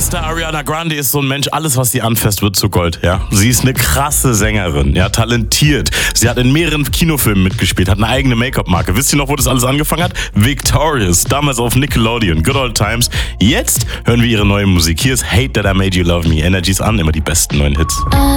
Schwester Ariana Grande ist so ein Mensch, alles was sie anfasst wird zu Gold, ja. Sie ist eine krasse Sängerin, ja, talentiert. Sie hat in mehreren Kinofilmen mitgespielt, hat eine eigene Make-up-Marke. Wisst ihr noch, wo das alles angefangen hat? Victorious, damals auf Nickelodeon, Good Old Times. Jetzt hören wir ihre neue Musik. Hier ist Hate That I Made You Love Me. Energies an, immer die besten neuen Hits.